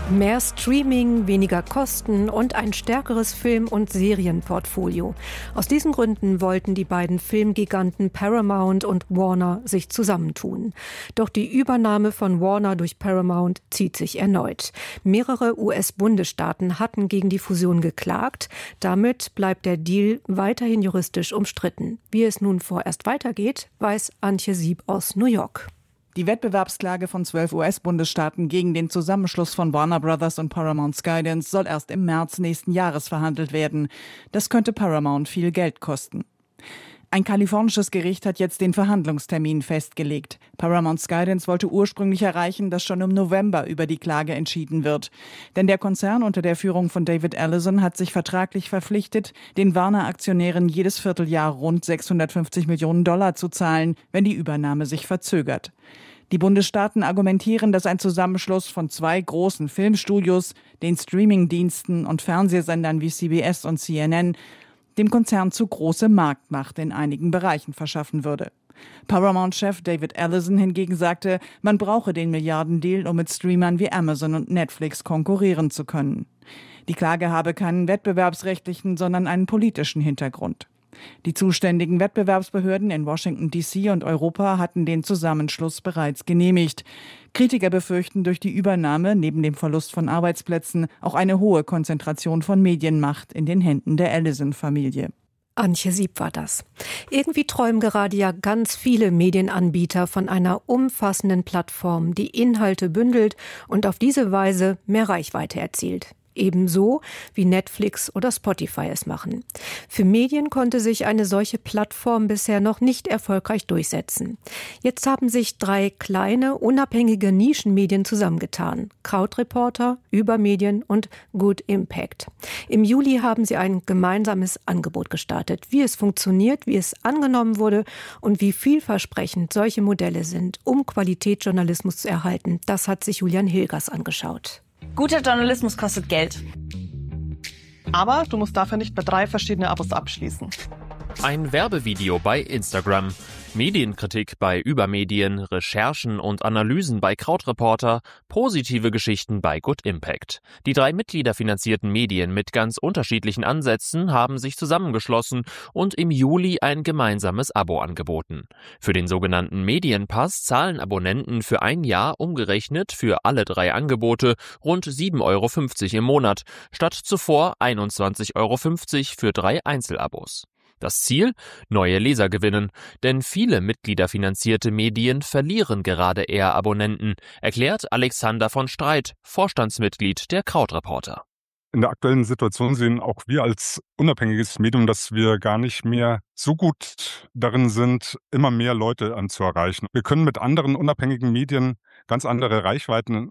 Mehr Streaming, weniger Kosten und ein stärkeres Film- und Serienportfolio. Aus diesen Gründen wollten die beiden Filmgiganten Paramount und Warner sich zusammentun. Doch die Übernahme von Warner durch Paramount zieht sich erneut. Mehrere US-Bundesstaaten hatten gegen die Fusion geklagt. Damit bleibt der Deal weiterhin juristisch umstritten. Wie es nun vorerst weitergeht, weiß Antje Sieb aus New York. Die Wettbewerbsklage von 12 US-Bundesstaaten gegen den Zusammenschluss von Warner Brothers und Paramount Skydance soll erst im März nächsten Jahres verhandelt werden. Das könnte Paramount viel Geld kosten. Ein kalifornisches Gericht hat jetzt den Verhandlungstermin festgelegt. Paramount Skydance wollte ursprünglich erreichen, dass schon im November über die Klage entschieden wird. Denn der Konzern unter der Führung von David Ellison hat sich vertraglich verpflichtet, den Warner-Aktionären jedes Vierteljahr rund $650 Millionen zu zahlen, wenn die Übernahme sich verzögert. Die Bundesstaaten argumentieren, dass ein Zusammenschluss von zwei großen Filmstudios, den Streamingdiensten und Fernsehsendern wie CBS und CNN dem Konzern zu große Marktmacht in einigen Bereichen verschaffen würde. Paramount-Chef David Ellison hingegen sagte, man brauche den Milliardendeal, um mit Streamern wie Amazon und Netflix konkurrieren zu können. Die Klage habe keinen wettbewerbsrechtlichen, sondern einen politischen Hintergrund. Die zuständigen Wettbewerbsbehörden in Washington D.C. und Europa hatten den Zusammenschluss bereits genehmigt. Kritiker befürchten durch die Übernahme neben dem Verlust von Arbeitsplätzen auch eine hohe Konzentration von Medienmacht in den Händen der Ellison-Familie. Antje Sieb war das. Irgendwie träumen gerade ja ganz viele Medienanbieter von einer umfassenden Plattform, die Inhalte bündelt und auf diese Weise mehr Reichweite erzielt. Ebenso wie Netflix oder Spotify es machen. Für Medien konnte sich eine solche Plattform bisher noch nicht erfolgreich durchsetzen. Jetzt haben sich 3 kleine, unabhängige Nischenmedien zusammengetan. Krautreporter, Übermedien und Good Impact. Im Juli haben sie ein gemeinsames Angebot gestartet. Wie es funktioniert, wie es angenommen wurde und wie vielversprechend solche Modelle sind, um Qualitätsjournalismus zu erhalten, das hat sich Julian Hilgers angeschaut. Guter Journalismus kostet Geld. Aber du musst dafür nicht bei 3 verschiedene Abos abschließen. Ein Werbevideo bei Instagram, Medienkritik bei Übermedien, Recherchen und Analysen bei Krautreporter, positive Geschichten bei Good Impact. Die 3 mitgliederfinanzierten Medien mit ganz unterschiedlichen Ansätzen haben sich zusammengeschlossen und im Juli ein gemeinsames Abo angeboten. Für den sogenannten Medienpass zahlen Abonnenten für ein Jahr umgerechnet für alle 3 Angebote rund 7,50 € im Monat, statt zuvor 21,50 € für 3 Einzelabos. Das Ziel? Neue Leser gewinnen, denn viele mitgliederfinanzierte Medien verlieren gerade eher Abonnenten, erklärt Alexander von Streit, Vorstandsmitglied der Krautreporter. In der aktuellen Situation sehen auch wir als unabhängiges Medium, dass wir gar nicht mehr so gut darin sind, immer mehr Leute zu erreichen. Wir können mit anderen unabhängigen Medien ganz andere Reichweiten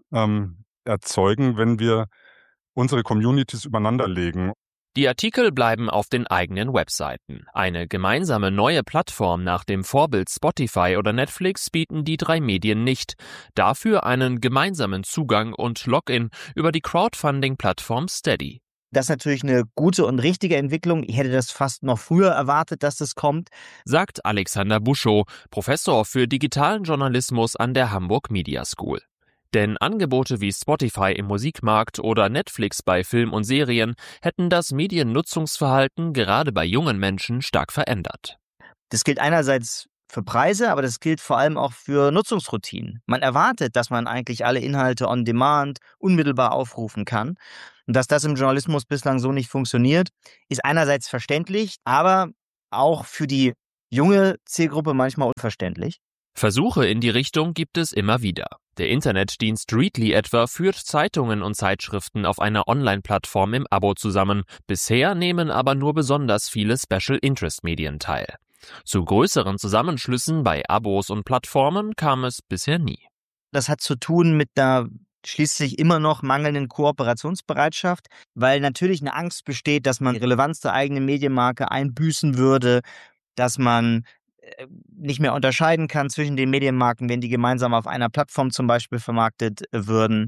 erzeugen, wenn wir unsere Communities übereinander legen. Die Artikel bleiben auf den eigenen Webseiten. Eine gemeinsame neue Plattform nach dem Vorbild Spotify oder Netflix bieten die 3 Medien nicht. Dafür einen gemeinsamen Zugang und Login über die Crowdfunding-Plattform Steady. Das ist natürlich eine gute und richtige Entwicklung. Ich hätte das fast noch früher erwartet, dass das kommt, sagt Alexander Buschow, Professor für digitalen Journalismus an der Hamburg Media School. Denn Angebote wie Spotify im Musikmarkt oder Netflix bei Film und Serien hätten das Mediennutzungsverhalten gerade bei jungen Menschen stark verändert. Das gilt einerseits für Preise, aber das gilt vor allem auch für Nutzungsroutinen. Man erwartet, dass man eigentlich alle Inhalte on demand unmittelbar aufrufen kann. Und dass das im Journalismus bislang so nicht funktioniert, ist einerseits verständlich, aber auch für die junge Zielgruppe manchmal unverständlich. Versuche in die Richtung gibt es immer wieder. Der Internetdienst Readly etwa führt Zeitungen und Zeitschriften auf einer Online-Plattform im Abo zusammen. Bisher nehmen aber nur besonders viele Special-Interest-Medien teil. Zu größeren Zusammenschlüssen bei Abos und Plattformen kam es bisher nie. Das hat zu tun mit der schließlich immer noch mangelnden Kooperationsbereitschaft, weil natürlich eine Angst besteht, dass man die Relevanz der eigenen Medienmarke einbüßen würde, dass man nicht mehr unterscheiden kann zwischen den Medienmarken, wenn die gemeinsam auf einer Plattform zum Beispiel vermarktet würden.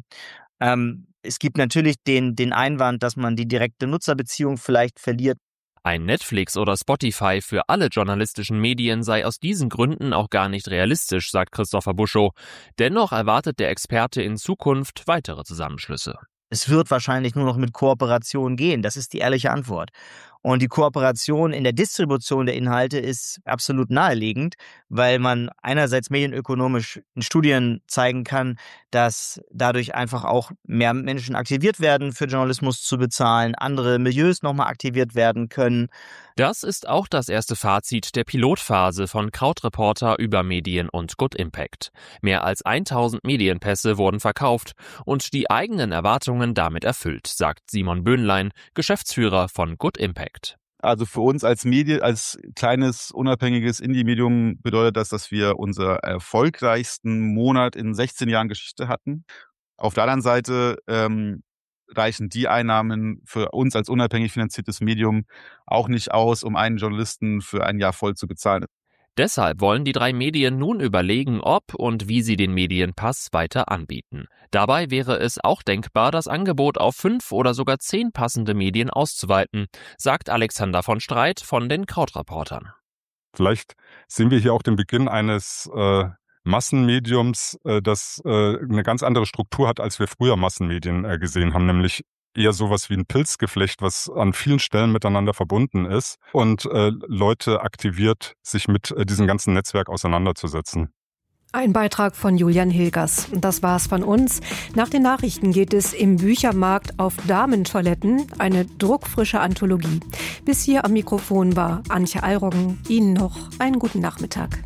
Es gibt natürlich den Einwand, dass man die direkte Nutzerbeziehung vielleicht verliert. Ein Netflix oder Spotify für alle journalistischen Medien sei aus diesen Gründen auch gar nicht realistisch, sagt Christopher Buschow. Dennoch erwartet der Experte in Zukunft weitere Zusammenschlüsse. Es wird wahrscheinlich nur noch mit Kooperation gehen. Das ist die ehrliche Antwort. Und die Kooperation in der Distribution der Inhalte ist absolut naheliegend, weil man einerseits medienökonomisch in Studien zeigen kann, dass dadurch einfach auch mehr Menschen aktiviert werden, für Journalismus zu bezahlen, andere Milieus nochmal aktiviert werden können. Das ist auch das erste Fazit der Pilotphase von Krautreporter, Übermedien und Good Impact. Mehr als 1000 Medienpässe wurden verkauft und die eigenen Erwartungen damit erfüllt, sagt Simon Böhnlein, Geschäftsführer von Good Impact. Also für uns als kleines, unabhängiges Indie-Medium bedeutet das, dass wir unseren erfolgreichsten Monat in 16 Jahren Geschichte hatten. Auf der anderen Seite reichen die Einnahmen für uns als unabhängig finanziertes Medium auch nicht aus, um einen Journalisten für ein Jahr voll zu bezahlen. Deshalb wollen die 3 Medien nun überlegen, ob und wie sie den Medienpass weiter anbieten. Dabei wäre es auch denkbar, das Angebot auf 5 oder sogar 10 passende Medien auszuweiten, sagt Alexander von Streit von den Krautreportern. Vielleicht sehen wir hier auch den Beginn eines Massenmediums, das eine ganz andere Struktur hat, als wir früher Massenmedien gesehen haben, nämlich eher sowas wie ein Pilzgeflecht, was an vielen Stellen miteinander verbunden ist und Leute aktiviert, sich mit diesem ganzen Netzwerk auseinanderzusetzen. Ein Beitrag von Julian Hilgers. Das war's von uns. Nach den Nachrichten geht es im Büchermarkt auf Damentoiletten, eine druckfrische Anthologie. Bis hier am Mikrofon war Antje Alroggen. Ihnen noch einen guten Nachmittag.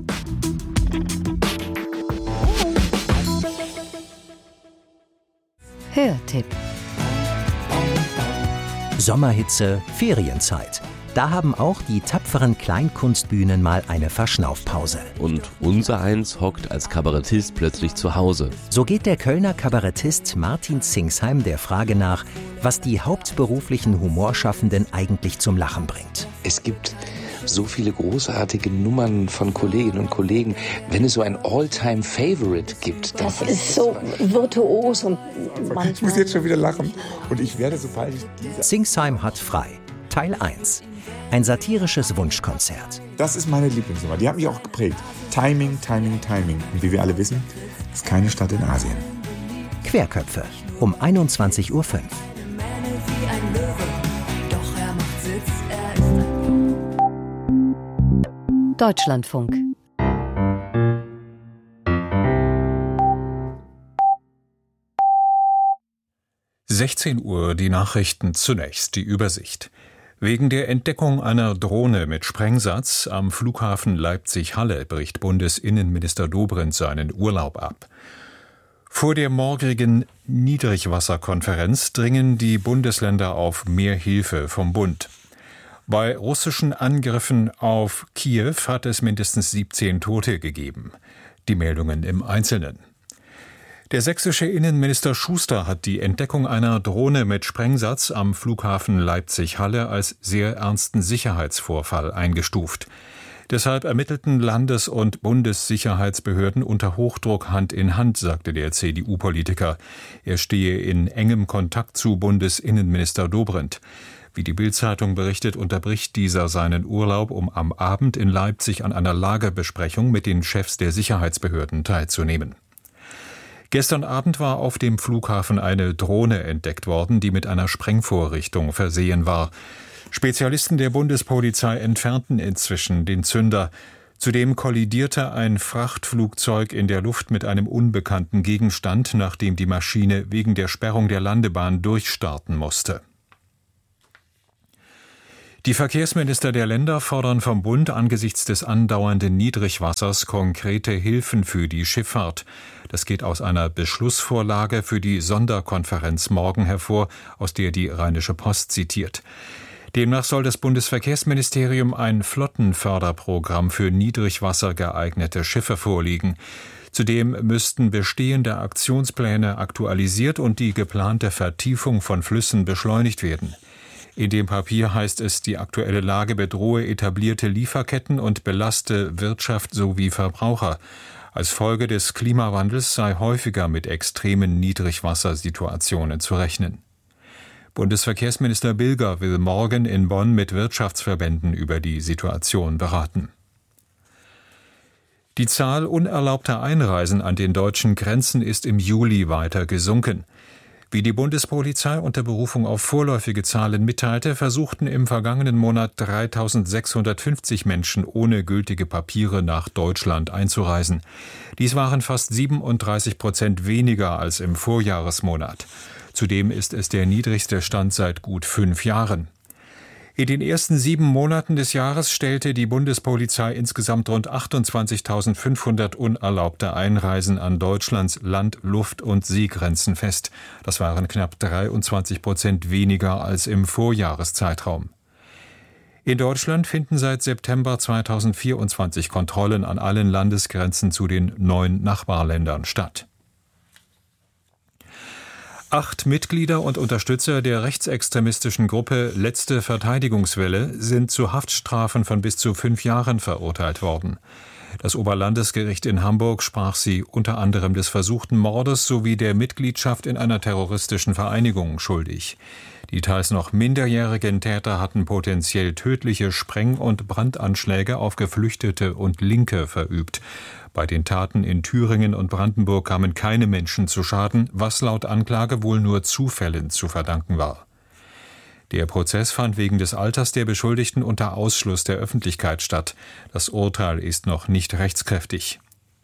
Hörtipp. Sommerhitze, Ferienzeit. Da haben auch die tapferen Kleinkunstbühnen mal eine Verschnaufpause. Und unsereins hockt als Kabarettist plötzlich zu Hause. So geht der Kölner Kabarettist Martin Zingsheim der Frage nach, was die hauptberuflichen Humorschaffenden eigentlich zum Lachen bringt. Es gibt so viele großartige Nummern von Kolleginnen und Kollegen. Wenn es so ein All-Time-Favorite gibt, das ist so virtuos und manchmal... Ich muss jetzt schon wieder lachen und ich werde, sobald ich diese... Zingsheim hat frei. Teil 1. Ein satirisches Wunschkonzert. Das ist meine Lieblingsnummer, die hat mich auch geprägt. Timing, Timing, Timing. Und wie wir alle wissen, ist keine Stadt in Asien. Querköpfe um 21:05 Uhr. Deutschlandfunk. Uhr, die Nachrichten zunächst, die Übersicht. Wegen der Entdeckung einer Drohne mit Sprengsatz am Flughafen Leipzig-Halle bricht Bundesinnenminister Dobrindt seinen Urlaub ab. Vor der morgigen Niedrigwasserkonferenz dringen die Bundesländer auf mehr Hilfe vom Bund. Bei russischen Angriffen auf Kiew hat es mindestens 17 Tote gegeben. Die Meldungen im Einzelnen. Der sächsische Innenminister Schuster hat die Entdeckung einer Drohne mit Sprengsatz am Flughafen Leipzig-Halle als sehr ernsten Sicherheitsvorfall eingestuft. Deshalb ermittelten Landes- und Bundessicherheitsbehörden unter Hochdruck Hand in Hand, sagte der CDU-Politiker. Er stehe in engem Kontakt zu Bundesinnenminister Dobrindt. Wie die Bild-Zeitung berichtet, unterbricht dieser seinen Urlaub, um am Abend in Leipzig an einer Lagebesprechung mit den Chefs der Sicherheitsbehörden teilzunehmen. Gestern Abend war auf dem Flughafen eine Drohne entdeckt worden, die mit einer Sprengvorrichtung versehen war. Spezialisten der Bundespolizei entfernten inzwischen den Zünder. Zudem kollidierte ein Frachtflugzeug in der Luft mit einem unbekannten Gegenstand, nachdem die Maschine wegen der Sperrung der Landebahn durchstarten musste. Die Verkehrsminister der Länder fordern vom Bund angesichts des andauernden Niedrigwassers konkrete Hilfen für die Schifffahrt. Das geht aus einer Beschlussvorlage für die Sonderkonferenz morgen hervor, aus der die Rheinische Post zitiert. Demnach soll das Bundesverkehrsministerium ein Flottenförderprogramm für Niedrigwasser geeignete Schiffe vorlegen. Zudem müssten bestehende Aktionspläne aktualisiert und die geplante Vertiefung von Flüssen beschleunigt werden. In dem Papier heißt es, die aktuelle Lage bedrohe etablierte Lieferketten und belaste Wirtschaft sowie Verbraucher. Als Folge des Klimawandels sei häufiger mit extremen Niedrigwassersituationen zu rechnen. Bundesverkehrsminister Bilger will morgen in Bonn mit Wirtschaftsverbänden über die Situation beraten. Die Zahl unerlaubter Einreisen an den deutschen Grenzen ist im Juli weiter gesunken. Wie die Bundespolizei unter Berufung auf vorläufige Zahlen mitteilte, versuchten im vergangenen Monat 3.650 Menschen ohne gültige Papiere nach Deutschland einzureisen. Dies waren fast 37% weniger als im Vorjahresmonat. Zudem ist es der niedrigste Stand seit gut 5 Jahren. In den ersten 7 Monaten des Jahres stellte die Bundespolizei insgesamt rund 28.500 unerlaubte Einreisen an Deutschlands Land-, Luft- und Seegrenzen fest. Das waren knapp 23% weniger als im Vorjahreszeitraum. In Deutschland finden seit September 2024 Kontrollen an allen Landesgrenzen zu den 9 Nachbarländern statt. 8 Mitglieder und Unterstützer der rechtsextremistischen Gruppe Letzte Verteidigungswelle sind zu Haftstrafen von bis zu 5 Jahren verurteilt worden. Das Oberlandesgericht in Hamburg sprach sie unter anderem des versuchten Mordes sowie der Mitgliedschaft in einer terroristischen Vereinigung schuldig. Die teils noch minderjährigen Täter hatten potenziell tödliche Spreng- und Brandanschläge auf Geflüchtete und Linke verübt. Bei den Taten in Thüringen und Brandenburg kamen keine Menschen zu Schaden, was laut Anklage wohl nur Zufällen zu verdanken war. Der Prozess fand wegen des Alters der Beschuldigten unter Ausschluss der Öffentlichkeit statt. Das Urteil ist noch nicht rechtskräftig.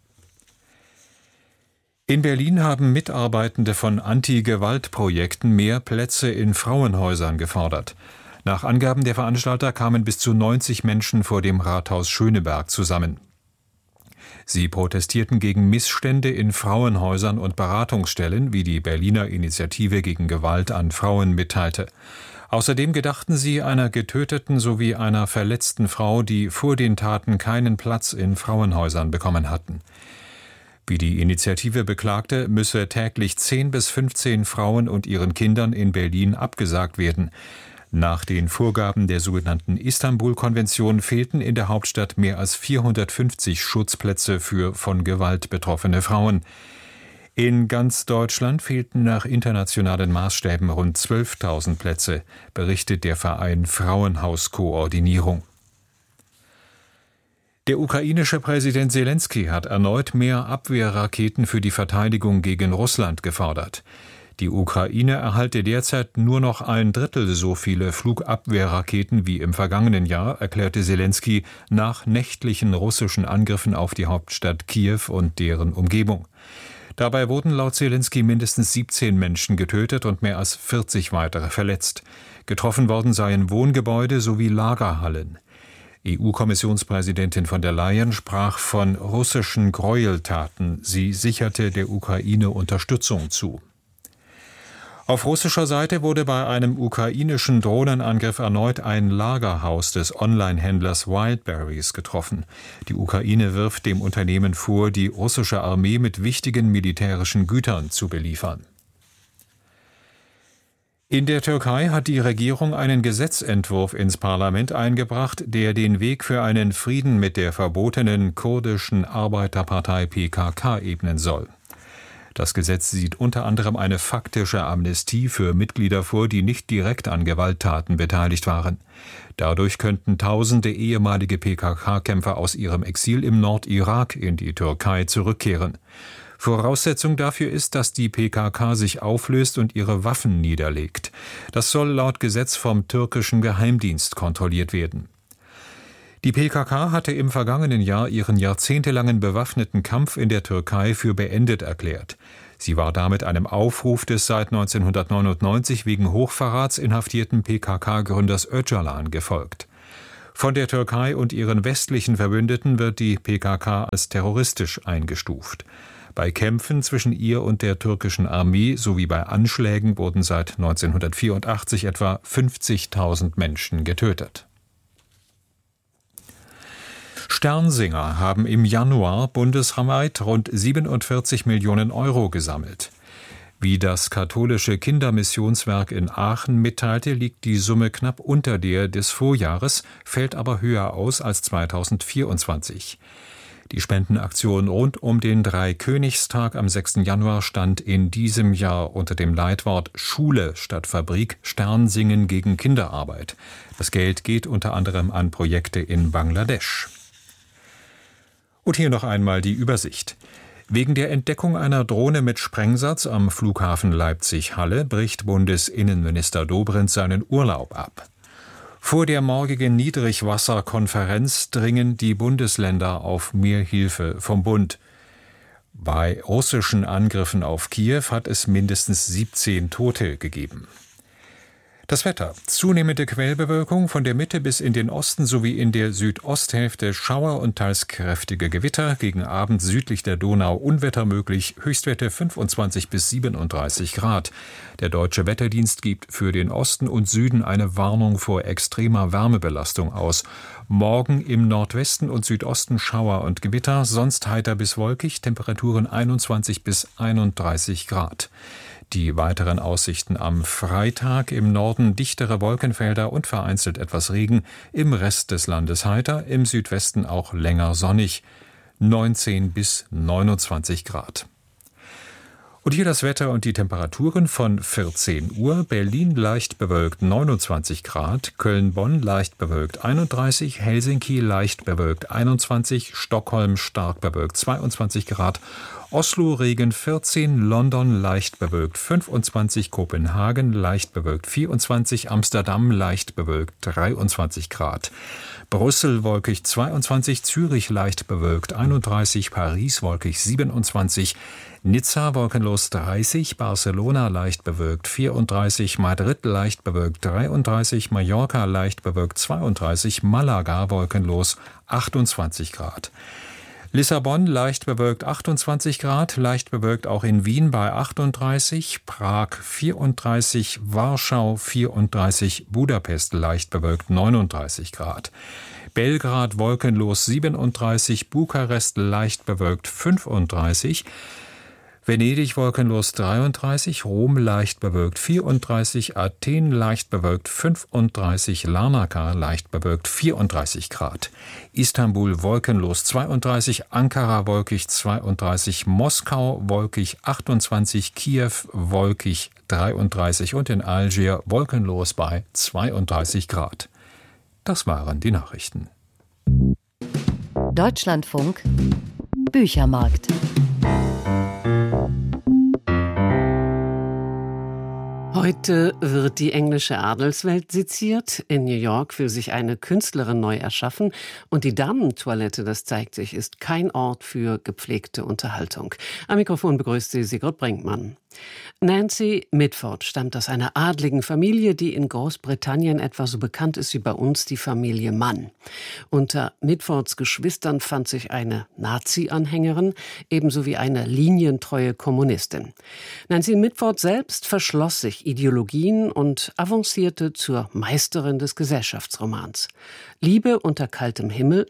In Berlin haben Mitarbeitende von Anti-Gewalt-Projekten mehr Plätze in Frauenhäusern gefordert. Nach Angaben der Veranstalter kamen bis zu 90 Menschen vor dem Rathaus Schöneberg zusammen. Sie protestierten gegen Missstände in Frauenhäusern und Beratungsstellen, wie die Berliner Initiative gegen Gewalt an Frauen mitteilte. Außerdem gedachten sie einer getöteten sowie einer verletzten Frau, die vor den Taten keinen Platz in Frauenhäusern bekommen hatten. Wie die Initiative beklagte, müsse täglich 10 bis 15 Frauen und ihren Kindern in Berlin abgesagt werden. Nach den Vorgaben der sogenannten Istanbul-Konvention fehlten in der Hauptstadt mehr als 450 Schutzplätze für von Gewalt betroffene Frauen. In ganz Deutschland fehlten nach internationalen Maßstäben rund 12.000 Plätze, berichtet der Verein Frauenhauskoordinierung. Der ukrainische Präsident Selenskyj hat erneut mehr Abwehrraketen für die Verteidigung gegen Russland gefordert. Die Ukraine erhalte derzeit nur noch 1/3 so viele Flugabwehrraketen wie im vergangenen Jahr, erklärte Selenskyj nach nächtlichen russischen Angriffen auf die Hauptstadt Kiew und deren Umgebung. Dabei wurden laut Selenskyj mindestens 17 Menschen getötet und mehr als 40 weitere verletzt. Getroffen worden seien Wohngebäude sowie Lagerhallen. EU-Kommissionspräsidentin von der Leyen sprach von russischen Gräueltaten. Sie sicherte der Ukraine Unterstützung zu. Auf russischer Seite wurde bei einem ukrainischen Drohnenangriff erneut ein Lagerhaus des Online-Händlers Wildberries getroffen. Die Ukraine wirft dem Unternehmen vor, die russische Armee mit wichtigen militärischen Gütern zu beliefern. In der Türkei hat die Regierung einen Gesetzentwurf ins Parlament eingebracht, der den Weg für einen Frieden mit der verbotenen kurdischen Arbeiterpartei PKK ebnen soll. Das Gesetz sieht unter anderem eine faktische Amnestie für Mitglieder vor, die nicht direkt an Gewalttaten beteiligt waren. Dadurch könnten tausende ehemalige PKK-Kämpfer aus ihrem Exil im Nordirak in die Türkei zurückkehren. Voraussetzung dafür ist, dass die PKK sich auflöst und ihre Waffen niederlegt. Das soll laut Gesetz vom türkischen Geheimdienst kontrolliert werden. Die PKK hatte im vergangenen Jahr ihren jahrzehntelangen bewaffneten Kampf in der Türkei für beendet erklärt. Sie war damit einem Aufruf des seit 1999 wegen Hochverrats inhaftierten PKK-Gründers Öcalan gefolgt. Von der Türkei und ihren westlichen Verbündeten wird die PKK als terroristisch eingestuft. Bei Kämpfen zwischen ihr und der türkischen Armee sowie bei Anschlägen wurden seit 1984 etwa 50.000 Menschen getötet. Sternsinger haben im Januar bundesweit rund 47 Millionen Euro gesammelt. Wie das katholische Kindermissionswerk in Aachen mitteilte, liegt die Summe knapp unter der des Vorjahres, fällt aber höher aus als 2024. Die Spendenaktion rund um den Dreikönigstag am 6. Januar stand in diesem Jahr unter dem Leitwort Schule statt Fabrik, Sternsingen gegen Kinderarbeit. Das Geld geht unter anderem an Projekte in Bangladesch. Und hier noch einmal die Übersicht. Wegen der Entdeckung einer Drohne mit Sprengsatz am Flughafen Leipzig-Halle bricht Bundesinnenminister Dobrindt seinen Urlaub ab. Vor der morgigen Niedrigwasserkonferenz dringen die Bundesländer auf mehr Hilfe vom Bund. Bei russischen Angriffen auf Kiew hat es mindestens 17 Tote gegeben. Das Wetter. Zunehmende Quellbewölkung von der Mitte bis in den Osten sowie in der Südosthälfte Schauer und teils kräftige Gewitter. Gegen Abend südlich der Donau Unwetter möglich. Höchstwerte 25 bis 37 Grad. Der Deutsche Wetterdienst gibt für den Osten und Süden eine Warnung vor extremer Wärmebelastung aus. Morgen im Nordwesten und Südosten Schauer und Gewitter, sonst heiter bis wolkig, Temperaturen 21 bis 31 Grad. Die weiteren Aussichten am Freitag: im Norden dichtere Wolkenfelder und vereinzelt etwas Regen, im Rest des Landes heiter, im Südwesten auch länger sonnig, 19 bis 29 Grad. Und hier das Wetter und die Temperaturen von 14 Uhr. Berlin leicht bewölkt 29 Grad, Köln-Bonn leicht bewölkt 31, Helsinki leicht bewölkt 21, Stockholm stark bewölkt 22 Grad, Oslo Regen 14, London leicht bewölkt 25, Kopenhagen leicht bewölkt 24, Amsterdam leicht bewölkt 23 Grad. Brüssel wolkig 22, Zürich leicht bewölkt 31, Paris wolkig 27, Nizza wolkenlos 30, Barcelona leicht bewölkt 34, Madrid leicht bewölkt 33, Mallorca leicht bewölkt 32, Malaga wolkenlos 28 Grad. Lissabon leicht bewölkt 28 Grad, leicht bewölkt auch in Wien bei 38, Prag 34, Warschau 34, Budapest leicht bewölkt 39 Grad. Belgrad wolkenlos 37, Bukarest leicht bewölkt 35, Venedig wolkenlos 33, Rom leicht bewölkt 34, Athen leicht bewölkt 35, Larnaca leicht bewölkt 34 Grad. Istanbul wolkenlos 32, Ankara wolkig 32, Moskau wolkig 28, Kiew wolkig 33 und in Algier wolkenlos bei 32 Grad. Das waren die Nachrichten. Deutschlandfunk Büchermarkt. Heute wird die englische Adelswelt seziert. In New York will sich eine Künstlerin neu erschaffen. Und die Damentoilette, das zeigt sich, ist kein Ort für gepflegte Unterhaltung. Am Mikrofon begrüßt sie Sigrid Brinkmann. Nancy Mitford stammt aus einer adligen Familie, die in Großbritannien etwa so bekannt ist wie bei uns die Familie Mann. Unter Mitfords Geschwistern fand sich eine Nazi-Anhängerin, ebenso wie eine linientreue Kommunistin. Nancy Mitford selbst verschloss sich Ideologien und avancierte zur Meisterin des Gesellschaftsromans. Liebe unter kaltem Himmel,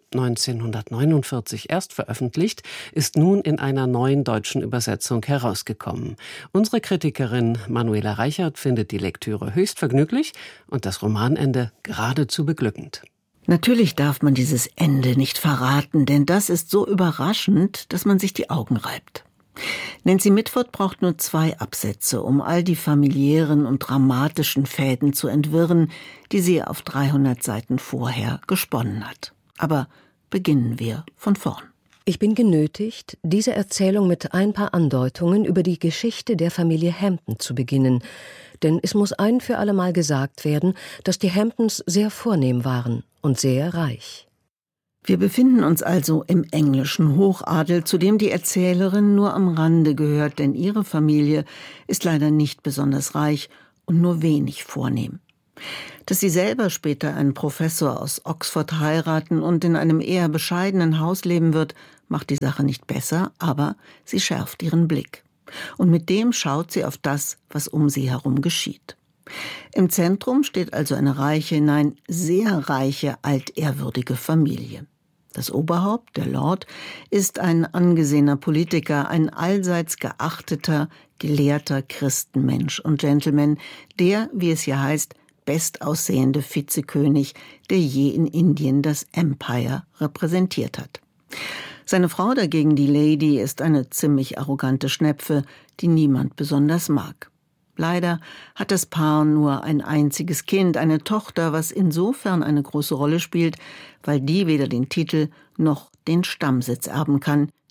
1949 erst veröffentlicht, ist nun in einer neuen deutschen Übersetzung herausgekommen. Unsere Kritikerin Manuela Reichert findet die Lektüre höchst vergnüglich und das Romanende geradezu beglückend. Natürlich darf man dieses Ende nicht verraten, denn das ist so überraschend, dass man sich die Augen reibt. Nancy Mitford braucht nur 2 Absätze, um all die familiären und dramatischen Fäden zu entwirren, die sie auf 300 Seiten vorher gesponnen hat. Aber beginnen wir von vorn. Ich bin genötigt, diese Erzählung mit ein paar Andeutungen über die Geschichte der Familie Hampton zu beginnen, denn es muss ein für allemal gesagt werden, dass die Hamptons sehr vornehm waren und sehr reich. Wir befinden uns also im englischen Hochadel, zu dem die Erzählerin nur am Rande gehört, denn ihre Familie ist leider nicht besonders reich und nur wenig vornehm. Dass sie selber später einen Professor aus Oxford heiraten und in einem eher bescheidenen Haus leben wird, macht die Sache nicht besser, aber sie schärft ihren Blick. Und mit dem schaut sie auf das, was um sie herum geschieht. Im Zentrum steht also eine reiche, nein, sehr reiche, altehrwürdige Familie. Das Oberhaupt, der Lord, ist ein angesehener Politiker, ein allseits geachteter, gelehrter Christenmensch und Gentleman, der, wie es hier heißt, bestaussehende Vizekönig, der je in Indien das Empire repräsentiert hat. Seine Frau dagegen, die Lady, ist eine ziemlich arrogante Schnepfe, die niemand besonders mag. Leider hat das Paar nur ein einziges Kind, eine Tochter, was insofern eine große Rolle spielt, weil die weder den Titel noch den Stammsitz erben kann,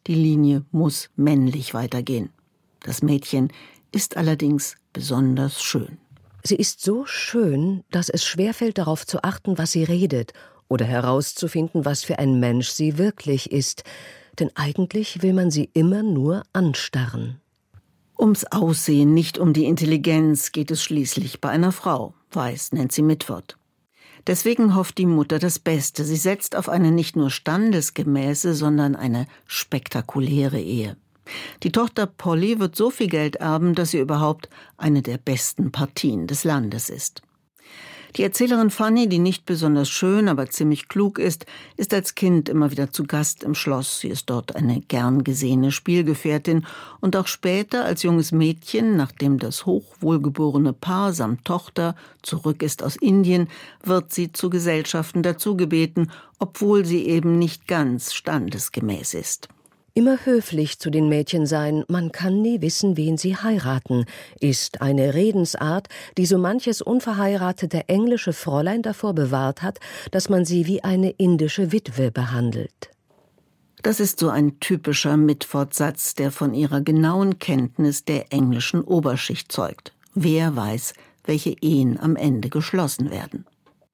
Die Linie muss männlich weitergehen. Das Mädchen ist allerdings besonders schön. Sie ist so schön, dass es schwerfällt, darauf zu achten, was sie redet, oder herauszufinden, was für ein Mensch sie wirklich ist. Denn eigentlich will man sie immer nur anstarren. Ums Aussehen, nicht um die Intelligenz, geht es schließlich bei einer Frau, weiß Nancy Mitford. Deswegen hofft die Mutter das Beste. Sie setzt auf eine nicht nur standesgemäße, sondern eine spektakuläre Ehe. Die Tochter Polly wird so viel Geld erben, dass sie überhaupt eine der besten Partien des Landes ist. Die Erzählerin Fanny, die nicht besonders schön, aber ziemlich klug ist als Kind immer wieder zu Gast im Schloss. Sie ist dort eine gern gesehene Spielgefährtin und auch später als junges Mädchen, nachdem das hochwohlgeborene Paar samt Tochter zurück ist aus Indien, wird sie zu Gesellschaften dazugebeten, obwohl sie eben nicht ganz standesgemäß ist. Immer höflich zu den Mädchen sein, man kann nie wissen, wen sie heiraten, ist eine Redensart, die so manches unverheiratete englische Fräulein davor bewahrt hat, dass man sie wie eine indische Witwe behandelt. Das ist so ein typischer Mitford-Satz, der von ihrer genauen Kenntnis der englischen Oberschicht zeugt. Wer weiß, welche Ehen am Ende geschlossen werden.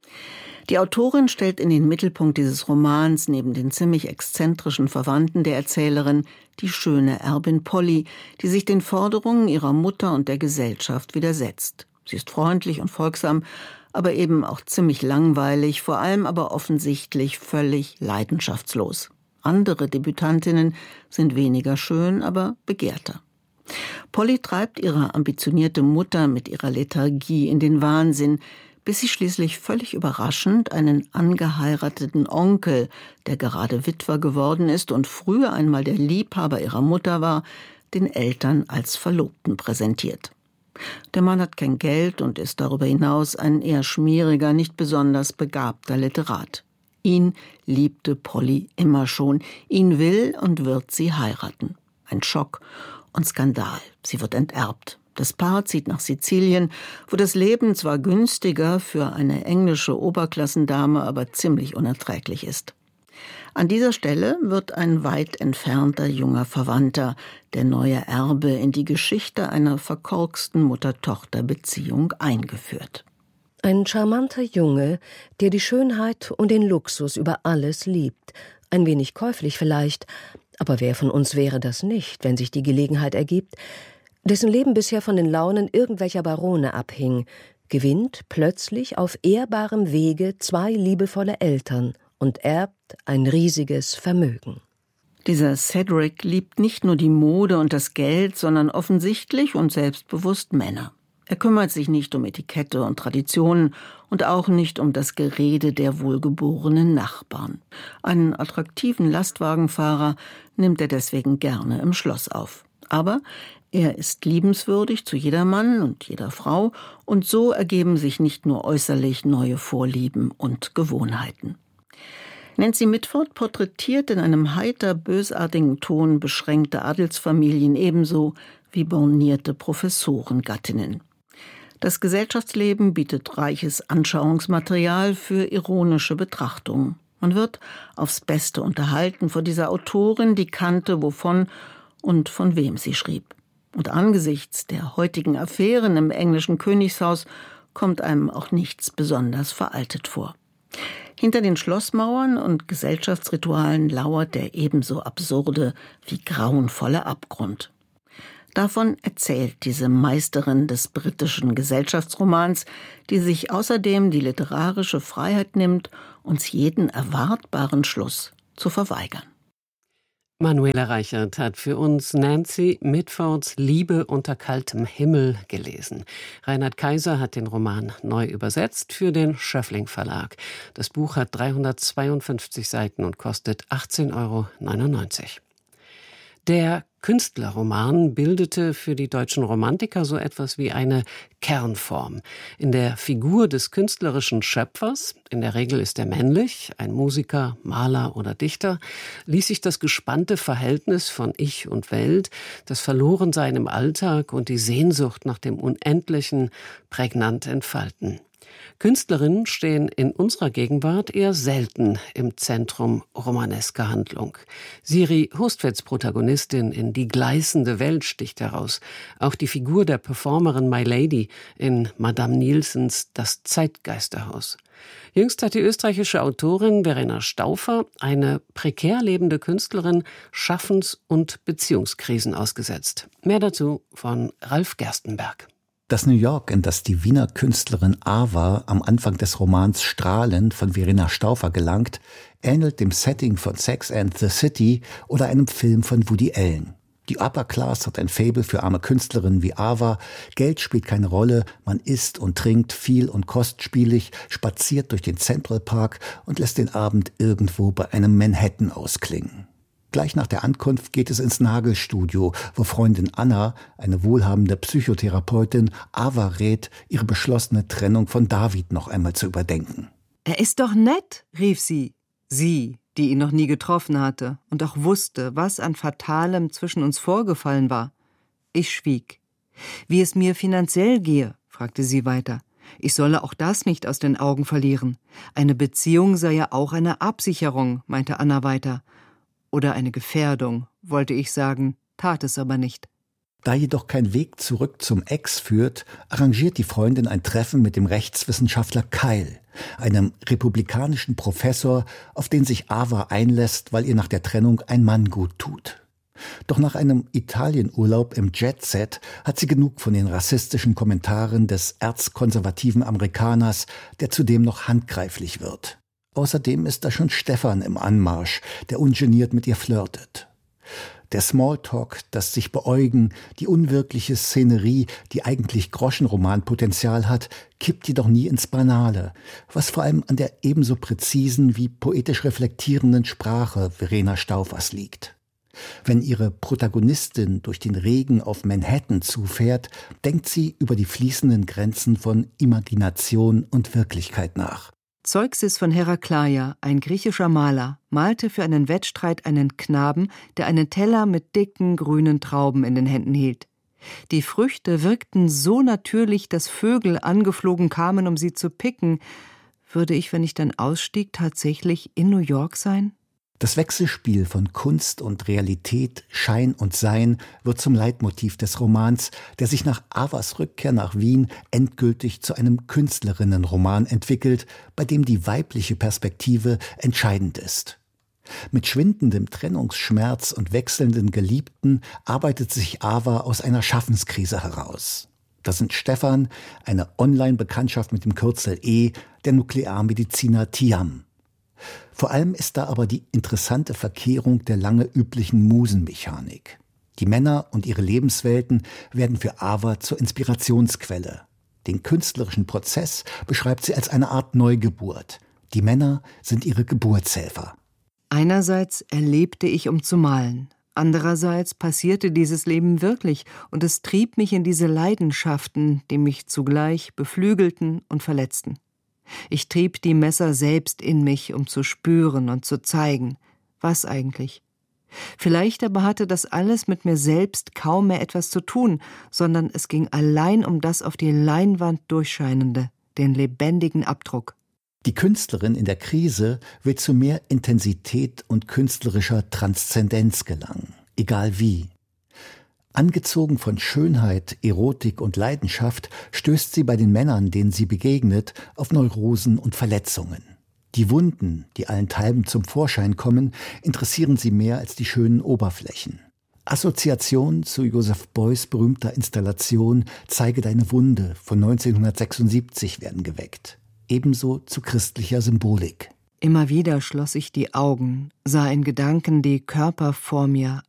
Die Autorin stellt in den Mittelpunkt dieses Romans neben den ziemlich exzentrischen Verwandten der Erzählerin die schöne Erbin Polly, die sich den Forderungen ihrer Mutter und der Gesellschaft widersetzt. Sie ist freundlich und folgsam, aber eben auch ziemlich langweilig, vor allem aber offensichtlich völlig leidenschaftslos. Andere Debütantinnen sind weniger schön, aber begehrter. Polly treibt ihre ambitionierte Mutter mit ihrer Lethargie in den Wahnsinn, bis sie schließlich völlig überraschend einen angeheirateten Onkel, der gerade Witwer geworden ist und früher einmal der Liebhaber ihrer Mutter war, den Eltern als Verlobten präsentiert. Der Mann hat kein Geld und ist darüber hinaus ein eher schmieriger, nicht besonders begabter Literat. Ihn liebte Polly immer schon, ihn will und wird sie heiraten. Ein Schock und Skandal, sie wird enterbt. Das Paar zieht nach Sizilien, wo das Leben zwar günstiger für eine englische Oberklassendame, aber ziemlich unerträglich ist. An dieser Stelle wird ein weit entfernter junger Verwandter, der neue Erbe, in die Geschichte einer verkorksten Mutter-Tochter-Beziehung eingeführt. Ein charmanter Junge, der die Schönheit und den Luxus über alles liebt. Ein wenig käuflich vielleicht, aber wer von uns wäre das nicht, wenn sich die Gelegenheit ergibt, dessen Leben bisher von den Launen irgendwelcher Barone abhing, gewinnt plötzlich auf ehrbarem Wege 2 liebevolle Eltern und erbt ein riesiges Vermögen. Dieser Cedric liebt nicht nur die Mode und das Geld, sondern offensichtlich und selbstbewusst Männer. Er kümmert sich nicht um Etikette und Traditionen und auch nicht um das Gerede der wohlgeborenen Nachbarn. Einen attraktiven Lastwagenfahrer nimmt er deswegen gerne im Schloss auf. Aber er ist liebenswürdig zu jedermann und jeder Frau, und so ergeben sich nicht nur äußerlich neue Vorlieben und Gewohnheiten. Nancy Mitford porträtiert in einem heiter bösartigen Ton beschränkte Adelsfamilien ebenso wie bornierte Professorengattinnen. Das Gesellschaftsleben bietet reiches Anschauungsmaterial für ironische Betrachtungen. Man wird aufs Beste unterhalten von dieser Autorin, die kannte, wovon und von wem sie schrieb. Und angesichts der heutigen Affären im englischen Königshaus kommt einem auch nichts besonders veraltet vor. Hinter den Schlossmauern und Gesellschaftsritualen lauert der ebenso absurde wie grauenvolle Abgrund. Davon erzählt diese Meisterin des britischen Gesellschaftsromans, die sich außerdem die literarische Freiheit nimmt, uns jeden erwartbaren Schluss zu verweigern. Manuela Reichert hat für uns Nancy Mitfords Liebe unter kaltem Himmel gelesen. Reinhard Kaiser hat den Roman neu übersetzt für den Schöffling Verlag. Das Buch hat 352 Seiten und kostet 18,99 €. Der Künstlerroman bildete für die deutschen Romantiker so etwas wie eine Kernform. In der Figur des künstlerischen Schöpfers, in der Regel ist er männlich, ein Musiker, Maler oder Dichter, ließ sich das gespannte Verhältnis von Ich und Welt, das Verlorensein im Alltag und die Sehnsucht nach dem Unendlichen prägnant entfalten. Künstlerinnen stehen in unserer Gegenwart eher selten im Zentrum romanesker Handlung. Siri Hustvedts Protagonistin in Die gleißende Welt sticht heraus. Auch die Figur der Performerin My Lady in Madame Nielsens Das Zeitgeisterhaus. Jüngst hat die österreichische Autorin Verena Stauffer eine prekär lebende Künstlerin Schaffens- und Beziehungskrisen ausgesetzt. Mehr dazu von Ralf Gerstenberg. Das New York, in das die Wiener Künstlerin Ava am Anfang des Romans Strahlen von Verena Stauffer gelangt, ähnelt dem Setting von Sex and the City oder einem Film von Woody Allen. Die Upper Class hat ein Faible für arme Künstlerinnen wie Ava, Geld spielt keine Rolle, man isst und trinkt viel und kostspielig, spaziert durch den Central Park und lässt den Abend irgendwo bei einem Manhattan ausklingen. Gleich nach der Ankunft geht es ins Nagelstudio, wo Freundin Anna, eine wohlhabende Psychotherapeutin, Ava rät, ihre beschlossene Trennung von David noch einmal zu überdenken. Er ist doch nett, rief sie. Sie, die ihn noch nie getroffen hatte und auch wusste, was an Fatalem zwischen uns vorgefallen war. Ich schwieg. Wie es mir finanziell gehe, fragte sie weiter. Ich solle auch das nicht aus den Augen verlieren. Eine Beziehung sei ja auch eine Absicherung, meinte Anna weiter. Oder eine Gefährdung, wollte ich sagen, tat es aber nicht. Da jedoch kein Weg zurück zum Ex führt, arrangiert die Freundin ein Treffen mit dem Rechtswissenschaftler Kyle, einem republikanischen Professor, auf den sich Ava einlässt, weil ihr nach der Trennung ein Mann gut tut. Doch nach einem Italienurlaub im Jet-Set hat sie genug von den rassistischen Kommentaren des erzkonservativen Amerikaners, der zudem noch handgreiflich wird. Außerdem ist da schon Stefan im Anmarsch, der ungeniert mit ihr flirtet. Der Smalltalk, das sich beäugen, die unwirkliche Szenerie, die eigentlich Groschenromanpotenzial hat, kippt jedoch nie ins Banale, was vor allem an der ebenso präzisen wie poetisch reflektierenden Sprache Verena Stauffers liegt. Wenn ihre Protagonistin durch den Regen auf Manhattan zufährt, denkt sie über die fließenden Grenzen von Imagination und Wirklichkeit nach. Zeuxis von Herakleia, ein griechischer Maler, malte für einen Wettstreit einen Knaben, der einen Teller mit dicken, grünen Trauben in den Händen hielt. Die Früchte wirkten so natürlich, dass Vögel angeflogen kamen, um sie zu picken. Würde ich, wenn ich dann ausstieg, tatsächlich in New York sein? Das Wechselspiel von Kunst und Realität, Schein und Sein wird zum Leitmotiv des Romans, der sich nach Avas Rückkehr nach Wien endgültig zu einem Künstlerinnenroman entwickelt, bei dem die weibliche Perspektive entscheidend ist. Mit schwindendem Trennungsschmerz und wechselnden Geliebten arbeitet sich Ava aus einer Schaffenskrise heraus. Das sind Stefan, eine Online-Bekanntschaft mit dem Kürzel E, der Nuklearmediziner Tiam. Vor allem ist da aber die interessante Verkehrung der lange üblichen Musenmechanik. Die Männer und ihre Lebenswelten werden für Ava zur Inspirationsquelle. Den künstlerischen Prozess beschreibt sie als eine Art Neugeburt. Die Männer sind ihre Geburtshelfer. Einerseits erlebte ich, um zu malen. Andererseits passierte dieses Leben wirklich und es trieb mich in diese Leidenschaften, die mich zugleich beflügelten und verletzten. Ich trieb die Messer selbst in mich, um zu spüren und zu zeigen. Was eigentlich? Vielleicht aber hatte das alles mit mir selbst kaum mehr etwas zu tun, sondern es ging allein um das auf die Leinwand Durchscheinende, den lebendigen Abdruck. Die Künstlerin in der Krise will zu mehr Intensität und künstlerischer Transzendenz gelangen, egal wie. Angezogen von Schönheit, Erotik und Leidenschaft stößt sie bei den Männern, denen sie begegnet, auf Neurosen und Verletzungen. Die Wunden, die allenthalben zum Vorschein kommen, interessieren sie mehr als die schönen Oberflächen. Assoziationen zu Joseph Beuys berühmter Installation »Zeige deine Wunde« von 1976 werden geweckt. Ebenso zu christlicher Symbolik. Immer wieder schloss ich die Augen, sah in Gedanken die Körper vor mir,